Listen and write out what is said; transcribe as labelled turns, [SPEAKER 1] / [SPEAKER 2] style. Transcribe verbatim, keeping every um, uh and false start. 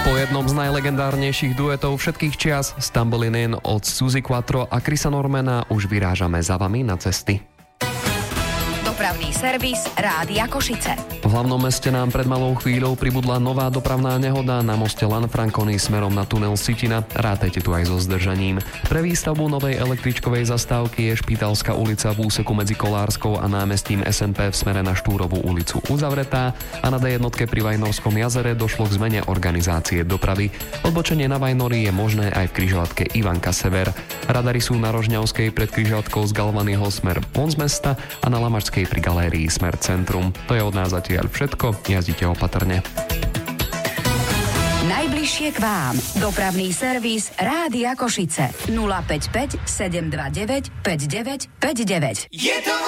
[SPEAKER 1] Po jednom z najlegendárnejších duetov všetkých čias, Stumbling In od Suzy Quattro a Chrisa Normana, už vyrážame za vami na cesty.
[SPEAKER 2] Dopravný servis Rádia Košice.
[SPEAKER 1] V hlavnom meste nám pred malou chvíľou pribudla nová dopravná nehoda na moste Lanfranconi smerom na tunel Sitina. Rátajte tu aj so zdržaním. Pre výstavbu novej električkovej zastávky je Špítalská ulica v úseku medzi Kolárskou a námestím es en pé v smere na Štúrovú ulicu uzavretá a na dé jedna pri Vajnorskom jazere došlo k zmene organizácie dopravy. Odbočenie na Vajnory je možné aj v križovatke Ivanka Sever. Radary sú na Rožňavskej pred križovatkou z Galvanyho smer von z mesta a na Lamačskej pri galérii smer centrum. To je od nás zatiaľ všetko. Jazdite opatrne.
[SPEAKER 2] Najbližšie k vám. Dopravný servis Rádia Košice. nula päť päť sedem dva deväť päť deväť päť deväť. Je to